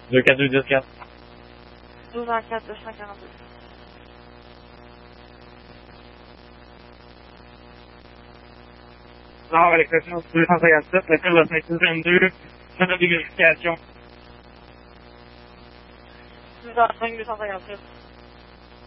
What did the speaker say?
242-4. 12-24, 242. Alors, avec le 257, le fil de 522, faites des vérifications. 205, 257.